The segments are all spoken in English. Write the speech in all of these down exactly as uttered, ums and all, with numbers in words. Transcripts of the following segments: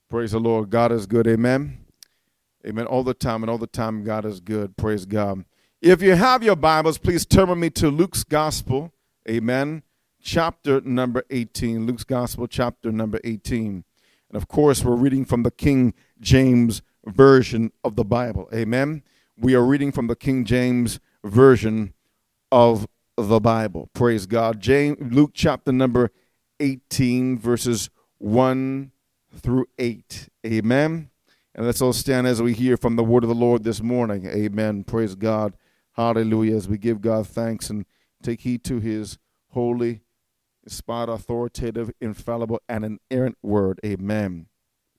Praise the Lord. God is good. Amen. Amen. All the time and all the time God is good. Praise God. If you have your Bibles, please turn with me to Luke's Gospel. Amen. Chapter number eighteen. Luke's Gospel, chapter number eighteen. And of course, we're reading from the King James Version of the Bible. Amen. We are reading from the King James Version of the Bible. Praise God. James, Luke chapter number eighteen, verses one through eight. Amen. And let's all stand as we hear from the word of the Lord this morning. Amen. Praise God. Hallelujah. As we give God thanks and take heed to his holy, inspired, authoritative, infallible, and inerrant word. Amen.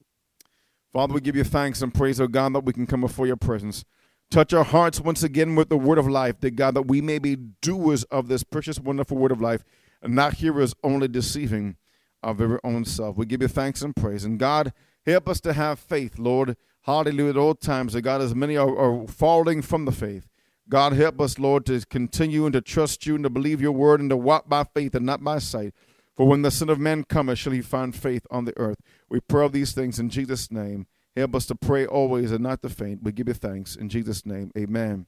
Father, we give you thanks and praise, oh God, that we can come before your presence. Touch our hearts once again with the word of life, dear God, that we may be doers of this precious, wonderful word of life, and not hearers only, deceiving our very own self. We give you thanks and praise. And God, help us to have faith, Lord. Hallelujah. At all times, that God, as many are, are falling from the faith. God, help us, Lord, to continue and to trust you and to believe your word and to walk by faith and not by sight. For when the Son of Man cometh, shall he find faith on the earth. We pray of these things in Jesus' name. Help us to pray always and not to faint. We give you thanks in Jesus' name. Amen.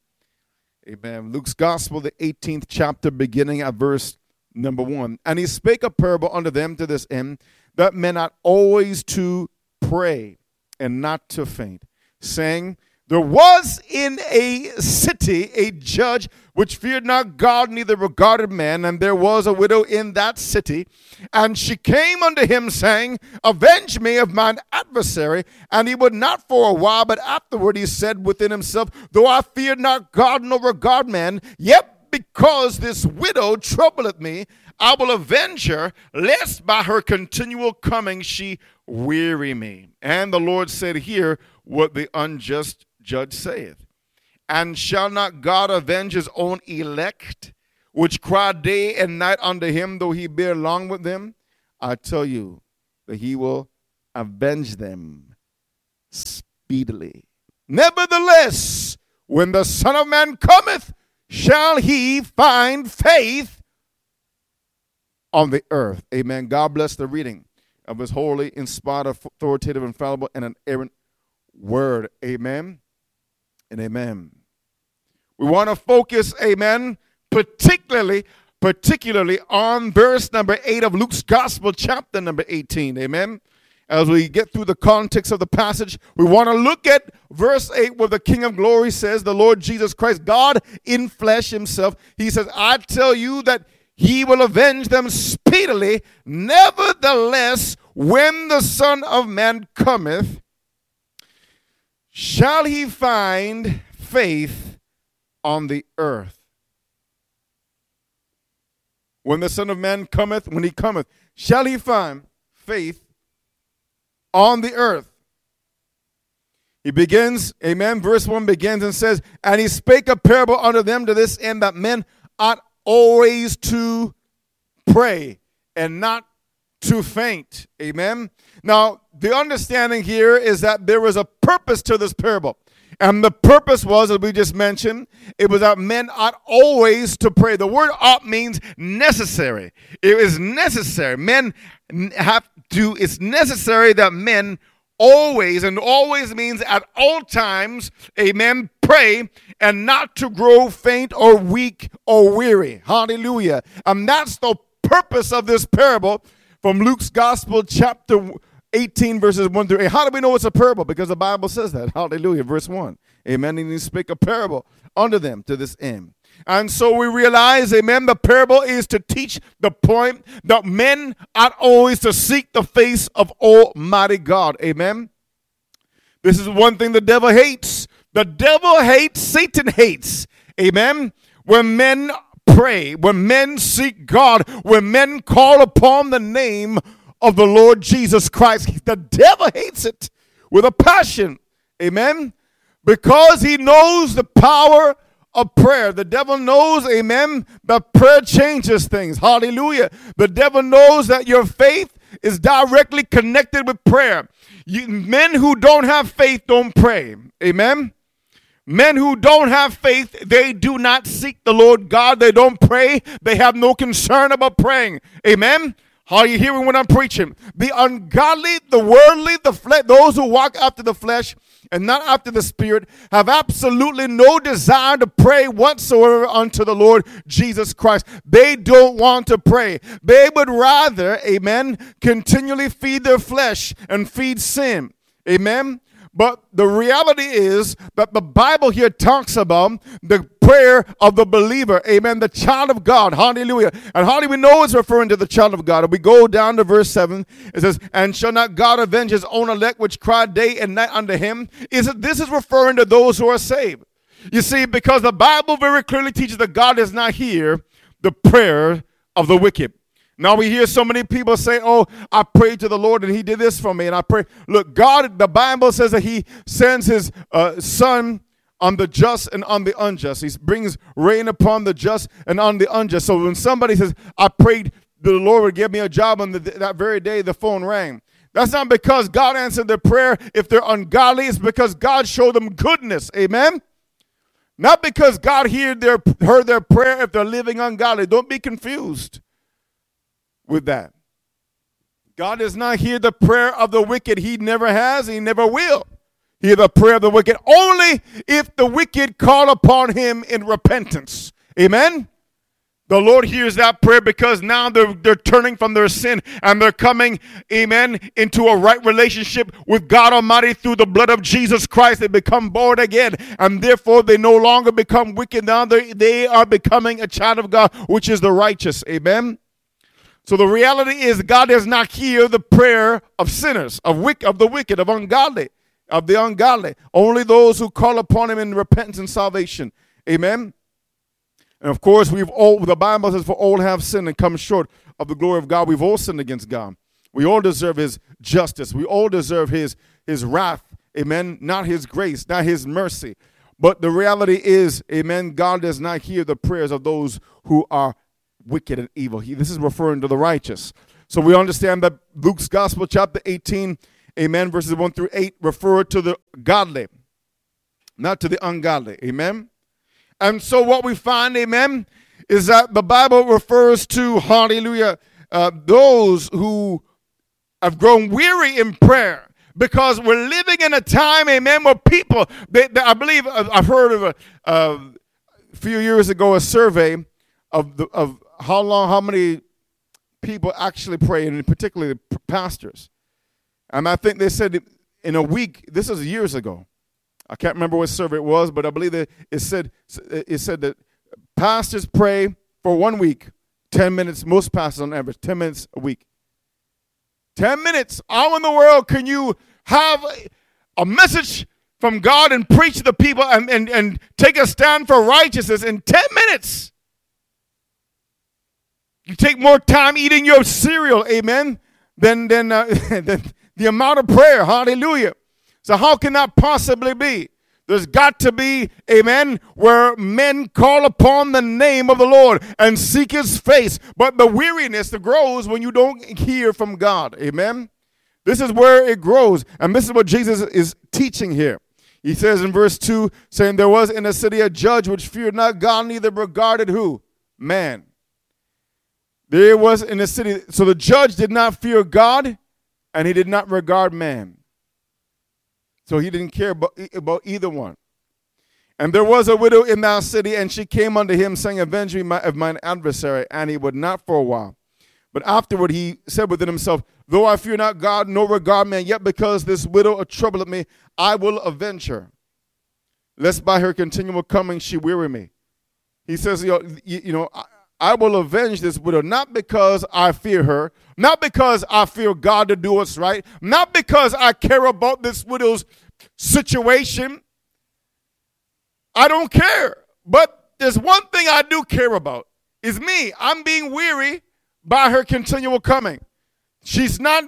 Amen. Luke's Gospel, the eighteenth chapter, beginning at verse number one. And he spake a parable unto them to this end, that men ought always to pray and not to faint, saying, there was in a city a judge which feared not God, neither regarded man, and there was a widow in that city. And she came unto him, saying, avenge me of mine adversary. And he would not for a while, but afterward he said within himself, though I fear not God, nor regard man, yet because this widow troubleth me, I will avenge her, lest by her continual coming she weary me. And the Lord said, hear what the unjust judge saith. And shall not God avenge his own elect, which cry day and night unto him, though he bear long with them? I tell you that he will avenge them speedily. Nevertheless, when the Son of Man cometh, shall he find faith on the earth? Amen. God bless the reading of his holy, inspired, authoritative, infallible, and inerrant word. Amen and amen. We want to focus, amen, particularly, particularly on verse number eight of Luke's Gospel, chapter number eighteen. Amen. As we get through the context of the passage, we want to look at verse eight where the King of Glory says, the Lord Jesus Christ, God in flesh himself, he says, I tell you that he will avenge them speedily. Nevertheless, when the Son of Man cometh, shall he find faith on the earth? When the Son of Man cometh, when he cometh, shall he find faith on the earth? He begins, amen, verse one begins and says, and he spake a parable unto them to this end, that men ought always to pray and not to faint. Amen. Now, the understanding here is that there was a purpose to this parable. And the purpose was, as we just mentioned, it was that men ought always to pray. The word ought means necessary. It is necessary. Men have to, it's necessary that men always, and always means at all times, amen, pray and not to grow faint or weak or weary. Hallelujah. And that's the purpose of this parable from Luke's Gospel, chapter eighteen, verses one through eight. How do we know it's a parable? Because the Bible says that. Hallelujah. Verse one. Amen. And he spake a parable unto them to this end. And so we realize, amen, the parable is to teach the point that men ought always to seek the face of Almighty God. Amen. This is one thing the devil hates. The devil hates, Satan hates. Amen. When men pray, when men seek God, when men call upon the name of the Lord Jesus Christ, the devil hates it with a passion. Amen. Because he knows the power of prayer. The devil knows, amen, that prayer changes things. Hallelujah. The devil knows that your faith is directly connected with prayer. You, men who don't have faith don't pray. Amen. Men who don't have faith, they do not seek the Lord God. They don't pray. They have no concern about praying. Amen. Are you hearing what I'm preaching? The ungodly, the worldly, the flesh, those who walk after the flesh and not after the Spirit have absolutely no desire to pray whatsoever unto the Lord Jesus Christ. They don't want to pray. They would rather, amen, continually feed their flesh and feed sin. Amen. But the reality is that the Bible here talks about the prayer of the believer. Amen. The child of God. Hallelujah. And how do we know it's referring to the child of God? If we go down to verse seven, it says, and shall not God avenge his own elect which cry day and night unto him? Is it, this is referring to those who are saved. You see, because the Bible very clearly teaches that God does not hear the prayer of the wicked. Now we hear so many people say, oh, I prayed to the Lord and he did this for me. And I pray. Look, God, the Bible says that he sends his uh, son on the just and on the unjust. He brings rain upon the just and on the unjust. So when somebody says, I prayed the Lord would give me a job, on the, that very day the phone rang. That's not because God answered their prayer if they're ungodly. It's because God showed them goodness. Amen? Not because God heard their, heard their prayer if they're living ungodly. Don't be confused with that. God does not hear the prayer of the wicked. He never has. He never will hear the prayer of the wicked. Only if the wicked call upon him in repentance. Amen? The Lord hears that prayer because now they're, they're turning from their sin and they're coming, amen, into a right relationship with God Almighty through the blood of Jesus Christ. They become born again, and therefore they no longer become wicked. Now they, they are becoming a child of God, which is the righteous. Amen? So the reality is God does not hear the prayer of sinners, of wick, of the wicked, of ungodly, of the ungodly. Only those who call upon him in repentance and salvation. Amen. And of course, we've all, the Bible says, for all have sinned and come short of the glory of God. We've all sinned against God. We all deserve his justice. We all deserve his, his wrath. Amen. Not his grace, not his mercy. But the reality is, amen, God does not hear the prayers of those who are wicked and evil. He, this is referring to the righteous. So we understand that Luke's Gospel, chapter eighteen, amen, verses one through eight, refer to the godly, not to the ungodly. Amen. And so what we find, amen, is that the Bible refers to, hallelujah, uh, those who have grown weary in prayer. Because we're living in a time, amen, where people, they, they, I believe, I've heard of a, a few years ago a survey of the, of how long, how many people actually pray, and particularly pastors. And I think they said in a week, this is years ago. I can't remember what survey it was, but I believe that it said it said that pastors pray for one week, ten minutes, most pastors on average, ten minutes a week. ten minutes. How in the world can you have a message from God and preach to the people and, and, and take a stand for righteousness in ten minutes? You take more time eating your cereal, amen, than, than, uh, than the amount of prayer. Hallelujah. So how can that possibly be? There's got to be, amen, where men call upon the name of the Lord and seek his face. But the weariness that grows when you don't hear from God. Amen. This is where it grows. And this is what Jesus is teaching here. He says in verse two, saying, there was in the city a judge which feared not God, neither regarded who? Man. There was in the city. So the judge did not fear God, and he did not regard man. So he didn't care about, about either one. And there was a widow in that city, and she came unto him, saying, avenge me of mine adversary. And he would not for a while. But afterward he said within himself, though I fear not God, nor regard man, yet because this widow troubleth me, I will avenge her, lest by her continual coming she weary me. He says, you know, you, you know I, I will avenge this widow, not because I fear her, not because I fear God to do what's right, not because I care about this widow's situation. I don't care. But there's one thing I do care about, is me. I'm being weary by her continual coming. She's not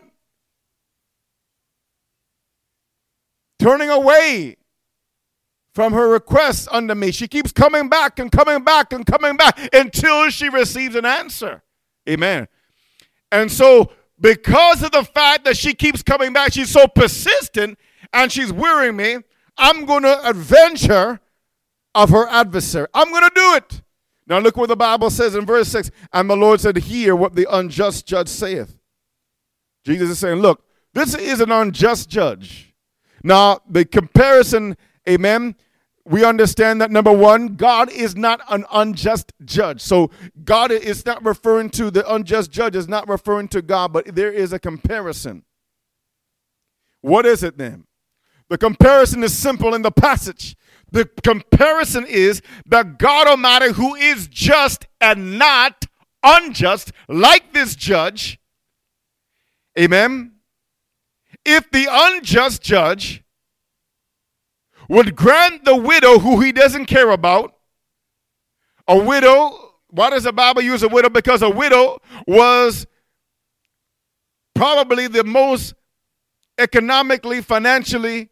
turning away from her requests unto me. She keeps coming back and coming back and coming back until she receives an answer. Amen. And so because of the fact that she keeps coming back, she's so persistent and she's wearying me, I'm going to avenge her of her adversary. I'm going to do it. Now look what the Bible says in verse six. And the Lord said, hear what the unjust judge saith. Jesus is saying, look, this is an unjust judge. Now, the comparison, amen, we understand that, number one, God is not an unjust judge. So God is not referring to, the unjust judge is not referring to God, but there is a comparison. What is it then? The comparison is simple in the passage. The comparison is that God Almighty, who is just and not unjust, like this judge, amen, if the unjust judge would grant the widow who he doesn't care about, a widow, why does the Bible use a widow? Because a widow was probably the most economically, financially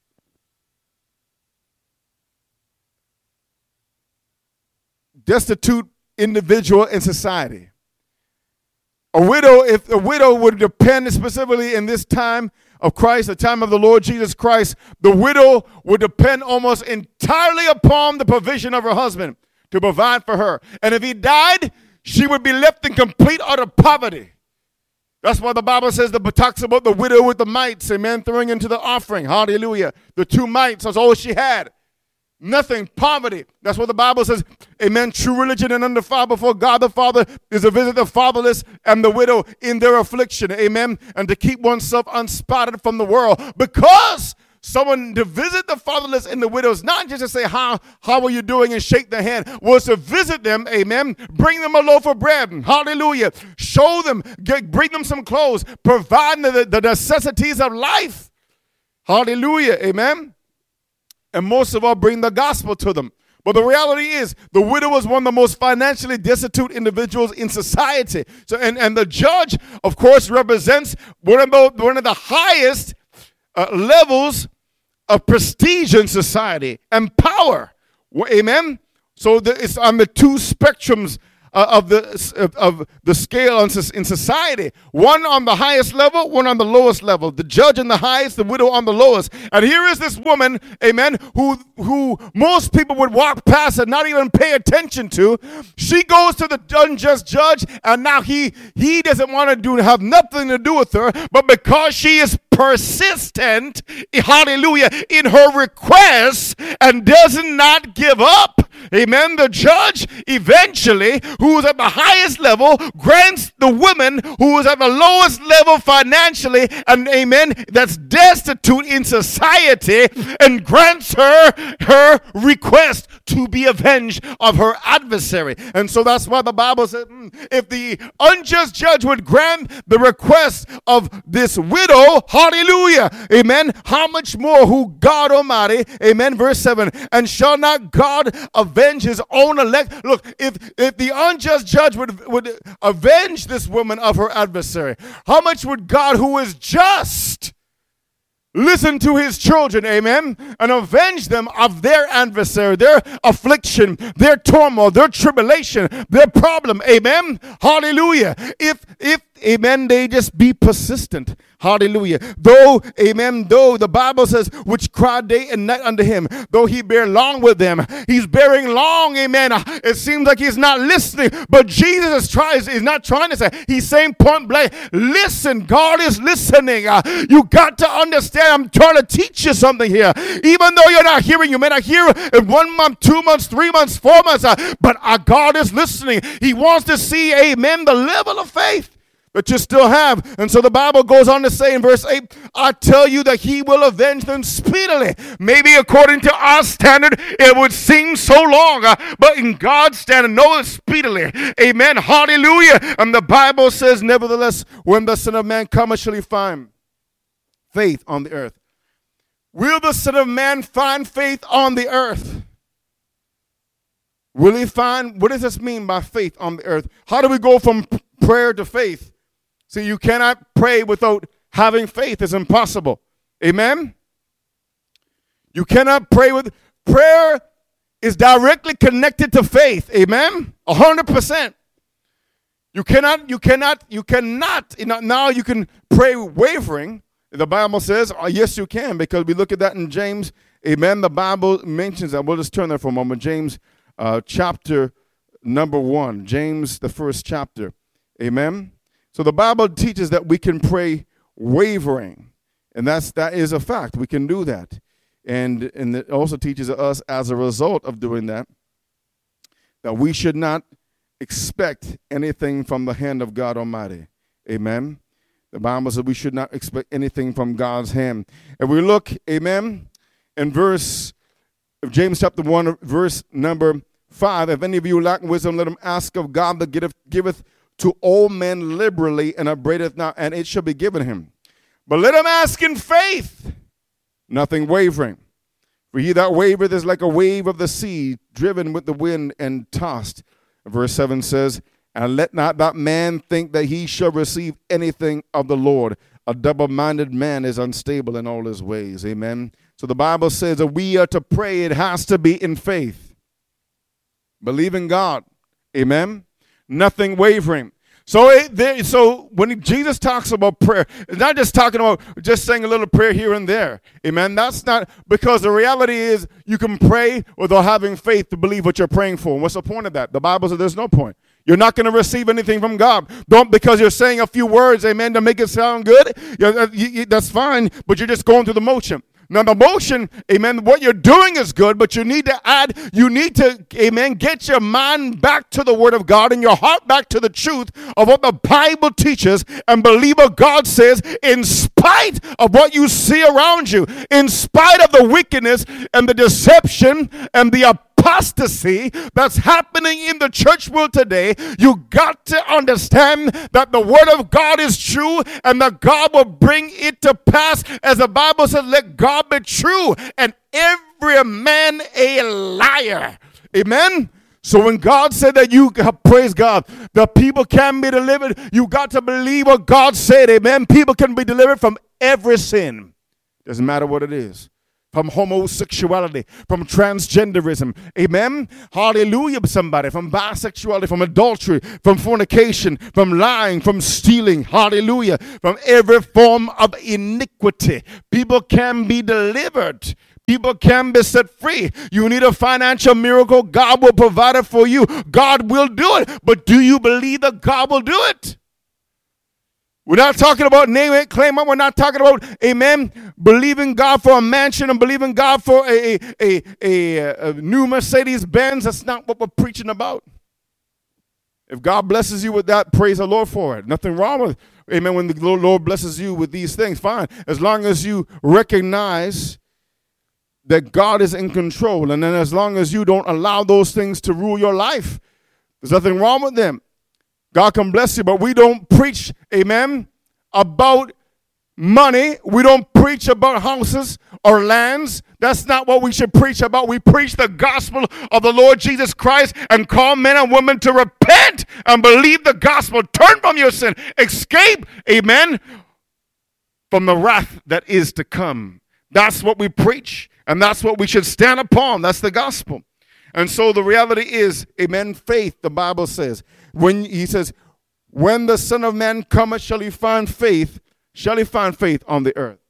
destitute individual in society. A widow, if a widow would depend specifically in this time of Christ, the time of the Lord Jesus Christ, the widow would depend almost entirely upon the provision of her husband to provide for her. And if he died, she would be left in complete utter poverty. That's why the Bible says, the talks about the widow with the mites, amen, throwing into the offering. Hallelujah. The two mites, that's all she had. Nothing, poverty. That's what the Bible says, amen. True religion and undefiled before God the Father is to visit the fatherless and the widow in their affliction, amen. And to keep oneself unspotted from the world. Because someone to visit the fatherless and the widows, not just to say, how, how are you doing and shake their hand, was to visit them, amen. Bring them a loaf of bread, hallelujah. Show them, get, bring them some clothes, provide the, the necessities of life, hallelujah, amen. And most of all, bring the gospel to them. But the reality is, the widow was one of the most financially destitute individuals in society. So, and, and the judge, of course, represents one of the, one of the highest uh, levels of prestige in society and power. Amen? So the, it's on the two spectrums Uh, of the of, of the scale in society. One on the highest level, one on the lowest level. The judge in the highest, the widow on the lowest. And here is this woman, amen, who who most people would walk past and not even pay attention to. She goes to the unjust judge, and now he he doesn't want to do have nothing to do with her, but because she is persistent, hallelujah, in her requests and does not give up, amen, the judge eventually, who is at the highest level, grants the woman who is at the lowest level financially, and amen, that's destitute in society, and grants her her request to be avenged of her adversary. And so that's why the Bible said, mm, if the unjust judge would grant the request of this widow, hallelujah, amen, how much more who God Almighty, amen, verse seven, and shall not God avenge his own elect? Look, if if the unjust judge would, would avenge this woman of her adversary, how much would God, who is just, listen to his children, amen, and avenge them of their adversary, their affliction, their turmoil, their tribulation, their problem, amen, hallelujah. If, if, amen, they just be persistent, hallelujah. Though, amen, though the Bible says, which cry day and night unto him, though he bear long with them, he's bearing long, amen. It seems like he's not listening, but Jesus is trying, is not trying to say, he's saying point blank, listen, God is listening. Uh, you got to understand, I'm trying to teach you something here. Even though you're not hearing, you may not hear in one month, two months, three months, four months, uh, but our God is listening. He wants to see, amen, the level of faith that you still have. And so the Bible goes on to say in verse eight, I tell you that he will avenge them speedily. Maybe according to our standard, it would seem so long, uh, but in God's standard, no, it's speedily. Amen. Hallelujah. And the Bible says, nevertheless, when the Son of Man cometh, shall he find faith on the earth. Will the Son of Man find faith on the earth? Will he find, what does this mean by faith on the earth? How do we go from prayer to faith? See, you cannot pray without having faith. It's impossible. Amen? You cannot pray with, prayer is directly connected to faith. Amen? A hundred percent. You cannot, you cannot, you cannot, you know, now you can pray wavering. The Bible says, oh, yes, you can, because we look at that in James. Amen? The Bible mentions that. We'll just turn there for a moment. James uh, chapter number one. James, the first chapter. Amen. So the Bible teaches that we can pray wavering. And that's, that is a fact. We can do that. And, and it also teaches us as a result of doing that, that we should not expect anything from the hand of God Almighty. Amen. The Bible says we should not expect anything from God's hand. And we look, amen, in verse of James chapter one, verse number five. If any of you lack wisdom, let him ask of God that giveth, giveth to all men liberally and upbraideth not, and it shall be given him. But let him ask in faith, nothing wavering. For he that wavereth is like a wave of the sea, driven with the wind and tossed. Verse seven says, and let not that man think that he shall receive anything of the Lord. A double-minded man is unstable in all his ways. Amen. So the Bible says that we are to pray. It has to be in faith. Believe in God. Amen. Nothing wavering. So, it, there, so when Jesus talks about prayer, it's not just talking about just saying a little prayer here and there. Amen. That's not, because the reality is you can pray without having faith to believe what you're praying for. And what's the point of that? The Bible says there's no point. You're not going to receive anything from God. Don't, because you're saying a few words, amen, to make it sound good. You, you, that's fine, but you're just going through the motion. Now, the motion, amen, what you're doing is good, but you need to add, you need to, amen, get your mind back to the Word of God and your heart back to the truth of what the Bible teaches, and believe what God says in spite of what you see around you, in spite of the wickedness and the deception and the apostasy that's happening in the church world today. You got to understand that the Word of God is true and that God will bring it to pass. As the Bible says, let God be true and every man a liar. Amen. So when God said that you, praise God, the people can be delivered, you got to believe what God said. Amen. People can be delivered from every sin. Doesn't matter what it is. From homosexuality, from transgenderism, amen, hallelujah, somebody, from bisexuality, from adultery, from fornication, from lying, from stealing, hallelujah, from every form of iniquity. People can be delivered. People can be set free. You need a financial miracle, God will provide it for you. God will do it, but do you believe that God will do it? We're not talking about name it, claim it. We're not talking about, amen, believing God for a mansion and believing God for a, a, a, a new Mercedes Benz. That's not what we're preaching about. If God blesses you with that, praise the Lord for it. Nothing wrong with, amen, when the Lord blesses you with these things, fine. As long as you recognize that God is in control, and then as long as you don't allow those things to rule your life, there's nothing wrong with them. God can bless you, but we don't preach, amen, about money. We don't preach about houses or lands. That's not what we should preach about. We preach the gospel of the Lord Jesus Christ and call men and women to repent and believe the gospel. Turn from your sin. Escape, amen, from the wrath that is to come. That's what we preach, and that's what we should stand upon. That's the gospel. And so the reality is, amen, faith, the Bible says. When he says, when the Son of Man cometh, shall he find faith? Shall he find faith on the earth?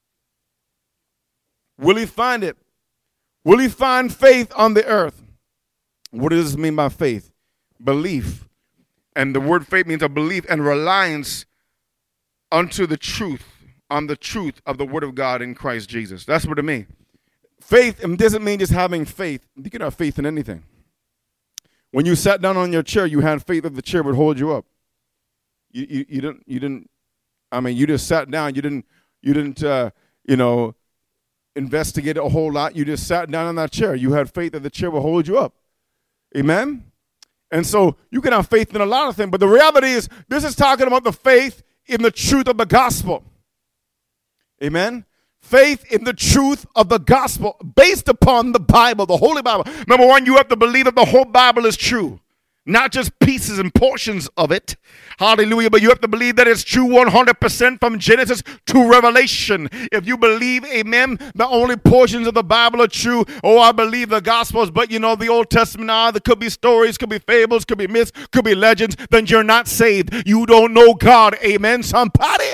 Will he find it? Will he find faith on the earth? What does this mean by faith? Belief. And the word faith means a belief and reliance unto the truth, on the truth of the Word of God in Christ Jesus. That's what it means. Faith doesn't mean just having faith. You can have faith in anything. When you sat down on your chair, you had faith that the chair would hold you up. You, you, you didn't, you didn't, I mean, you just sat down. You didn't, you didn't, uh, you know, investigate a whole lot. You just sat down on that chair. You had faith that the chair would hold you up. Amen? And so you can have faith in a lot of things, but the reality is this is talking about the faith in the truth of the gospel. Amen? Faith in the truth of the gospel based upon the Bible, the Holy Bible. Number one, you have to believe that the whole Bible is true. Not just pieces and portions of it. Hallelujah. But you have to believe that it's true one hundred percent from Genesis to Revelation. If you believe, amen, the only portions of the Bible are true. Oh, I believe the Gospels, but you know the Old Testament, ah, there could be stories, could be fables, could be myths, could be legends. Then you're not saved. You don't know God. Amen, somebody.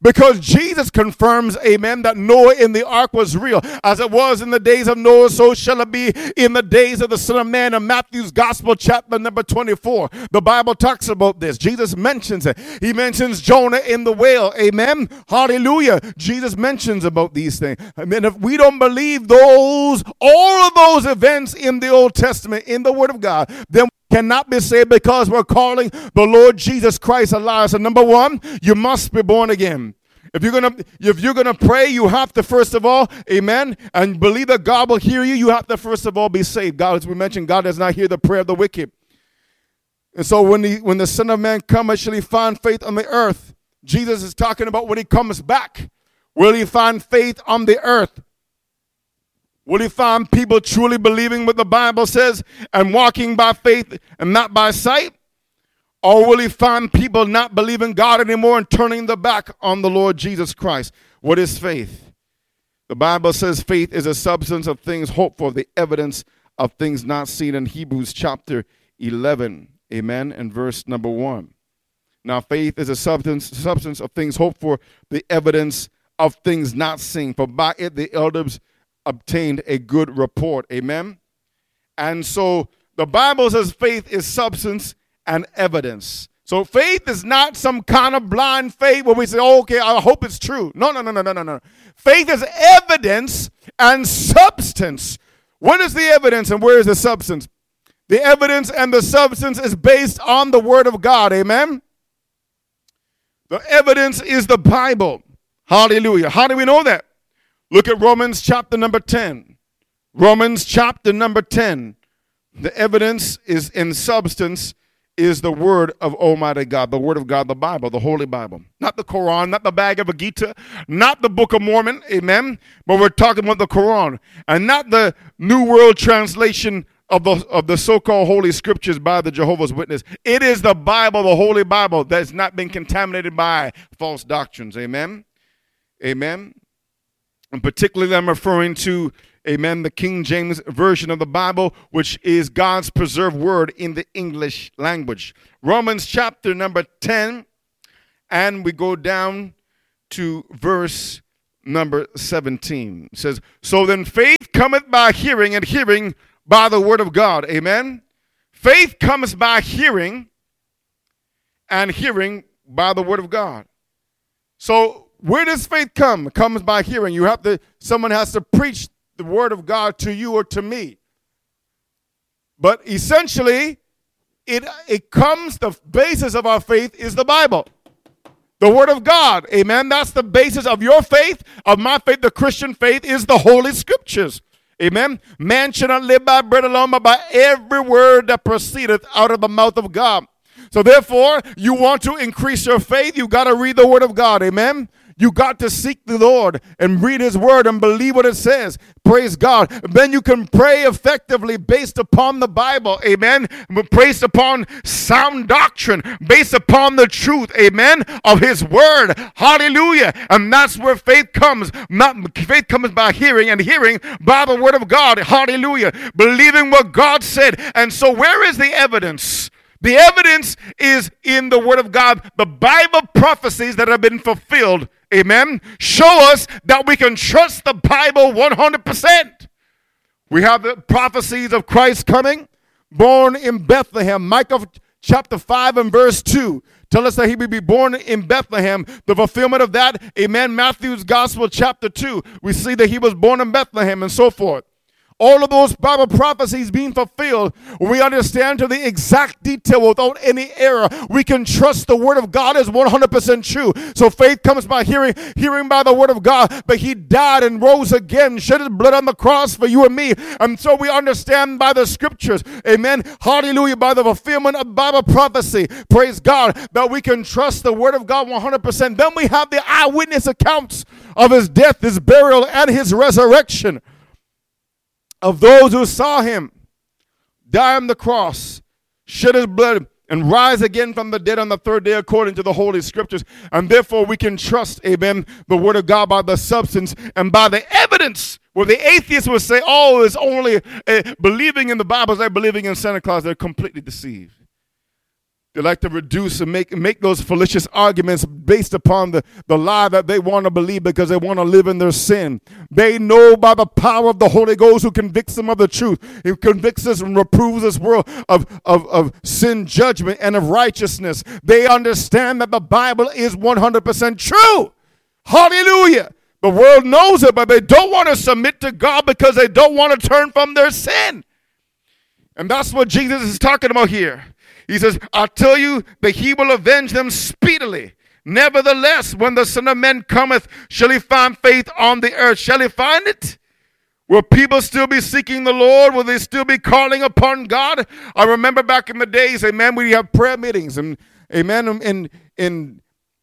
Because Jesus confirms, amen, that Noah in the ark was real. As it was in the days of Noah, so shall it be in the days of the Son of Man. In Matthew's Gospel, chapter number twenty-four, the Bible talks about this. Jesus mentions it. He mentions Jonah in the whale, amen. Hallelujah. Jesus mentions about these things. I mean, if we don't believe those, all of those events in the Old Testament, in the Word of God, then cannot be saved, because we're calling the Lord Jesus Christ a liar. So number one, you must be born again. If you're gonna if you're gonna pray, you have to first of all, amen, and believe that God will hear you. You have to first of all be saved. God, as we mentioned, God does not hear the prayer of the wicked. And so when the when the Son of Man comes, shall he find faith on the earth? Jesus is talking about when he comes back. Will he find faith on the earth? Will he find people truly believing what the Bible says and walking by faith and not by sight? Or will he find people not believing God anymore and turning their back on the Lord Jesus Christ? What is faith? The Bible says faith is a substance of things hoped for, the evidence of things not seen, in Hebrews chapter eleven, amen, and verse number one. Now faith is a substance, substance of things hoped for, the evidence of things not seen. For by it the elders obtained a good report. Amen. And so the Bible says faith is substance and evidence. So faith is not some kind of blind faith where we say, oh, okay, I hope it's true. No, no, no, no, no, no, no. Faith is evidence and substance. What is the evidence and where is the substance? The evidence and the substance is based on the Word of God. Amen. The evidence is the Bible. Hallelujah. How do we know that? Look at Romans chapter number ten. Romans chapter number ten. The evidence is in substance is the word of Almighty God, the word of God, the Bible, the Holy Bible. Not the Quran, not the Bhagavad Gita, not the Book of Mormon, amen? But we're talking about the Quran, and not the New World Translation of the, of the so-called Holy Scriptures by the Jehovah's Witness. It is the Bible, the Holy Bible, that's not been contaminated by false doctrines, amen? Amen? And particularly I'm referring to, amen, the King James Version of the Bible, which is God's preserved word in the English language. Romans chapter number ten, and we go down to verse number seventeen. It says, so then faith cometh by hearing, and hearing by the word of God. Amen? Faith cometh by hearing, and hearing by the word of God. So where does faith come? It comes by hearing. You have to, someone has to preach the word of God to you or to me. But essentially, it, it comes, the basis of our faith is the Bible. The word of God. Amen. That's the basis of your faith, of my faith. The Christian faith is the Holy Scriptures. Amen. Man shall not live by bread alone, but by every word that proceedeth out of the mouth of God. So therefore, you want to increase your faith, you got to read the word of God. Amen. You got to seek the Lord and read his word and believe what it says. Praise God. Then you can pray effectively based upon the Bible. Amen. Based upon sound doctrine. Based upon the truth. Amen. Of his word. Hallelujah. And that's where faith comes. Not faith comes by hearing, and hearing by the word of God. Hallelujah. Believing what God said. And so where is the evidence? The evidence is in the word of God. The Bible prophecies that have been fulfilled, amen, show us that we can trust the Bible one hundred percent. We have the prophecies of Christ coming, born in Bethlehem. Micah chapter five and verse two tell us that he would be born in Bethlehem. The fulfillment of that, amen, Matthew's Gospel chapter two, we see that he was born in Bethlehem and so forth. All of those Bible prophecies being fulfilled, we understand to the exact detail without any error. We can trust the word of God is one hundred percent true. So faith comes by hearing, hearing by the word of God. But he died and rose again, shed his blood on the cross for you and me. And so we understand by the scriptures, amen, hallelujah, by the fulfillment of Bible prophecy, praise God, that we can trust the word of God one hundred percent. Then we have the eyewitness accounts of his death, his burial, and his resurrection. Of those who saw him die on the cross, shed his blood, and rise again from the dead on the third day according to the Holy Scriptures. And therefore we can trust, amen, the word of God by the substance and by the evidence. Where the atheists would say, oh, it's only uh, believing in the Bible is like believing in Santa Claus. They're completely deceived. They like to reduce and make, make those fallacious arguments based upon the, the lie that they want to believe because they want to live in their sin. They know by the power of the Holy Ghost who convicts them of the truth. He convicts us and reproves this world of, of, of sin, judgment, and of righteousness. They understand that the Bible is one hundred percent true. Hallelujah. The world knows it, but they don't want to submit to God because they don't want to turn from their sin. And that's what Jesus is talking about here. He says, I tell you that he will avenge them speedily. Nevertheless, when the Son of Man cometh, shall he find faith on the earth? Shall he find it? Will people still be seeking the Lord? Will they still be calling upon God? I remember back in the days, amen, we have prayer meetings. And amen, in, in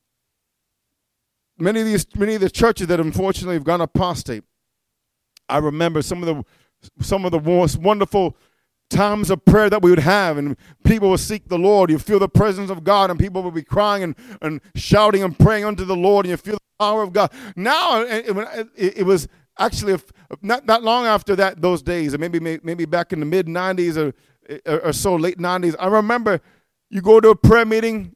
many of these many of the churches that unfortunately have gone apostate. I remember some of the some of the most wonderful times of prayer that we would have, and people would seek the Lord. You feel the presence of God, and people would be crying and, and shouting and praying unto the Lord, and you feel the power of God. Now, it, it, it was actually not, not long after that, those days, or maybe maybe back in the mid nineties or, or so, late nineties, I remember you go to a prayer meeting,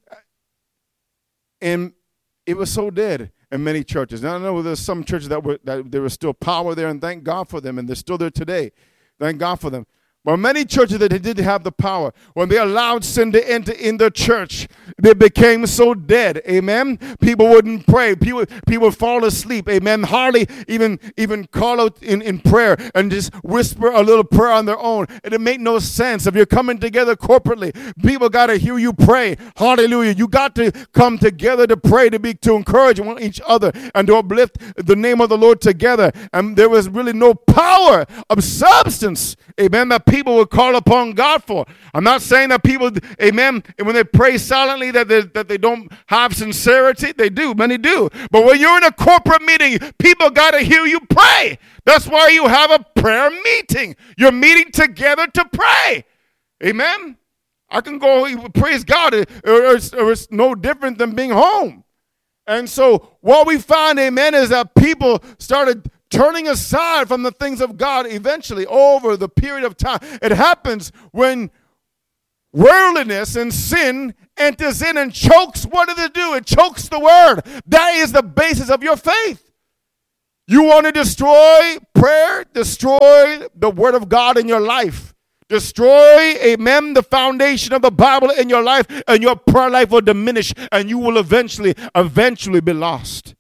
and it was so dead in many churches. Now, I know there's some churches that were that there was still power there, and thank God for them, and they're still there today. Thank God for them. But many churches that didn't have the power, when they allowed sin to enter in their church, they became so dead. Amen. People wouldn't pray. People people would fall asleep. Amen. Hardly even even call out in, in prayer and just whisper a little prayer on their own. And it made no sense. If you're coming together corporately, people got to hear you pray. Hallelujah. You got to come together to pray, to be to encourage each other and to uplift the name of the Lord together. And there was really no power of substance. Amen. That people would call upon God for. I'm not saying that people, amen, and when they pray silently that they, that they don't have sincerity. They do. Many do. But when you're in a corporate meeting, people got to hear you pray. That's why you have a prayer meeting. You're meeting together to pray. Amen. I can go, praise God, or it's, or it's no different than being home. And so what we find, amen, is that people started turning aside from the things of God eventually over the period of time. It happens when worldliness and sin enters in and chokes. What does it do? It chokes the word. That is the basis of your faith. You want to destroy prayer, destroy the word of God in your life. Destroy, amen, the foundation of the Bible in your life, and your prayer life will diminish, and you will eventually, eventually be lost.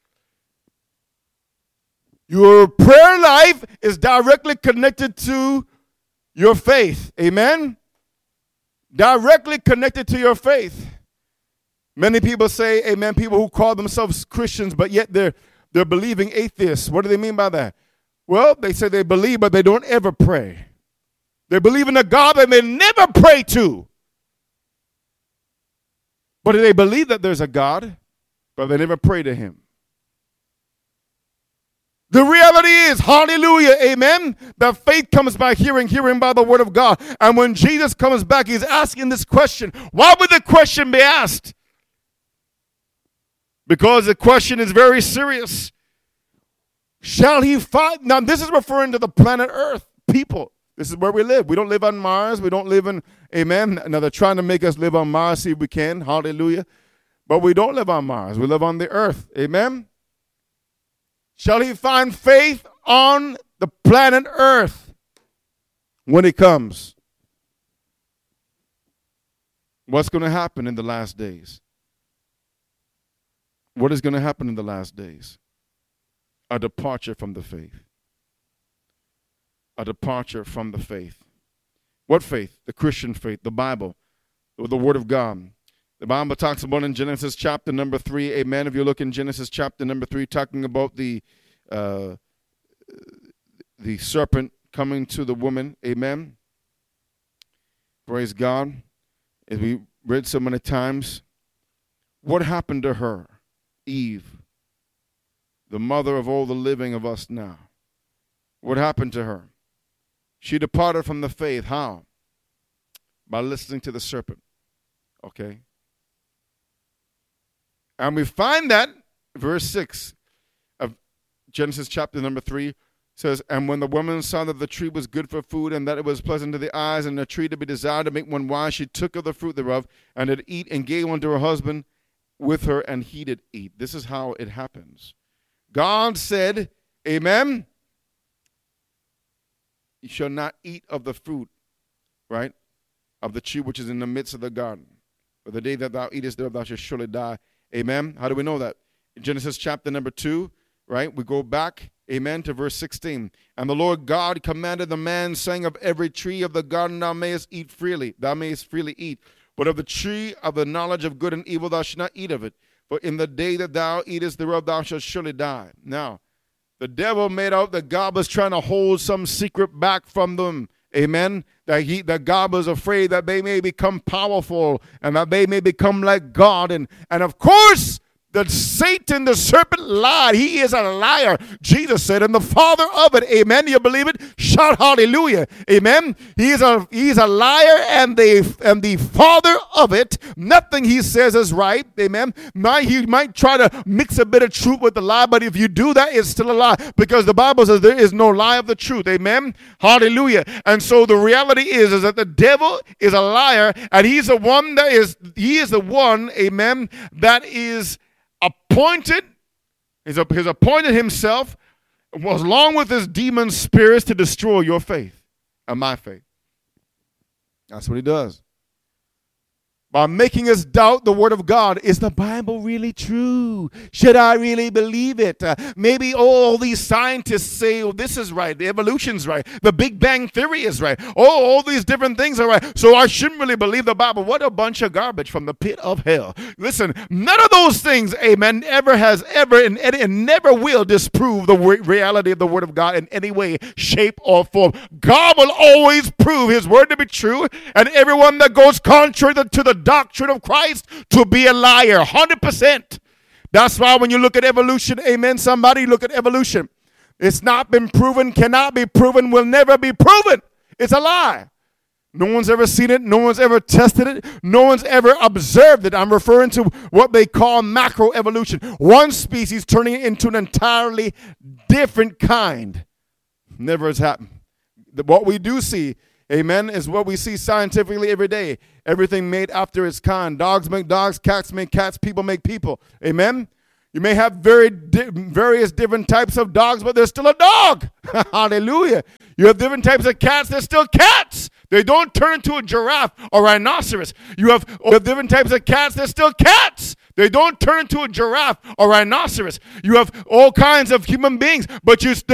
Your prayer life is directly connected to your faith. Amen? Directly connected to your faith. Many people say, amen, people who call themselves Christians, but yet they're, they're believing atheists. What do they mean by that? Well, they say they believe, but they don't ever pray. They believe in a God that they never pray to. But they believe that there's a God, but they never pray to him. The reality is, hallelujah, amen, that faith comes by hearing, hearing by the word of God. And when Jesus comes back, he's asking this question. Why would the question be asked? Because the question is very serious. Shall he find? Now, this is referring to the planet Earth, people. This is where we live. We don't live on Mars. We don't live in, amen. Now, they're trying to make us live on Mars, see if we can, hallelujah. But we don't live on Mars. We live on the earth, amen. Shall he find faith on the planet Earth when he comes? What's going to happen in the last days? What is going to happen in the last days? A departure from the faith. A departure from the faith. What faith? The Christian faith, the Bible, the Word of God. The Bible talks about in Genesis chapter number three, amen. If you look in Genesis chapter number three, talking about the uh, the serpent coming to the woman, amen. Praise God. As we read so many times, what happened to her? Eve, the mother of all the living of us now. What happened to her? She departed from the faith. How? By listening to the serpent. Okay. And we find that, verse six of Genesis chapter number three, says, and when the woman saw that the tree was good for food, and that it was pleasant to the eyes, and a tree to be desired to make one wise, she took of the fruit thereof, and did eat, and gave unto her husband with her, and he did eat. This is how it happens. God said, amen, you shall not eat of the fruit, right, of the tree which is in the midst of the garden. For the day that thou eatest thereof, thou shalt surely die. Amen. How do we know that? In Genesis chapter number two, right, we go back, amen, to verse sixteen. And the Lord God commanded the man, saying, of every tree of the garden thou mayest eat freely, thou mayest freely eat. But of the tree of the knowledge of good and evil thou shalt not eat of it. For in the day that thou eatest thereof, thou shalt surely die. Now, the devil made out that God was trying to hold some secret back from them. Amen. That he, that God was afraid that they may become powerful and that they may become like God. And, and of course, that Satan, the serpent, lied. He is a liar. Jesus said, and the father of it. Amen. You believe it? Shout hallelujah. Amen. He is a he's a liar and the and the father of it. Nothing he says is right. Amen. Might, he might try to mix a bit of truth with the lie, but if you do that, it's still a lie, because the Bible says there is no lie of the truth. Amen. Hallelujah. And so the reality is, is that the devil is a liar, and he's the one that is he is the one, amen, that is appointed, he's, he's appointed himself, along with his demon spirits, to destroy your faith and my faith. That's what he does. By making us doubt the word of God. Is the Bible really true? Should I really believe it? Uh, maybe all these scientists say, oh, this is right. The evolution's right. The Big Bang Theory is right. Oh, all these different things are right. So I shouldn't really believe the Bible. What a bunch of garbage from the pit of hell. Listen, none of those things, amen, ever has ever and, and never will disprove the reality of the word of God in any way, shape, or form. God will always prove his word to be true, and everyone that goes contrary to the doctrine of Christ to be a liar, one hundred percent. That's why when you look at evolution, amen, somebody look at evolution. It's not been proven, cannot be proven, will never be proven. It's a lie. No one's ever seen it. No one's ever tested it. No one's ever observed it. I'm referring to what they call macroevolution. One species turning into an entirely different kind. Never has happened. What we do see, amen, is what we see scientifically every day. Everything made after its kind. Dogs make dogs, cats make cats, people make people. Amen? You may have very di- various different types of dogs, but there's still a dog. Hallelujah. You have different types of cats, they're still cats. They don't turn into a giraffe or rhinoceros. You have, you have different types of cats, they're still cats. They don't turn into a giraffe or rhinoceros. You have all kinds of human beings, but you still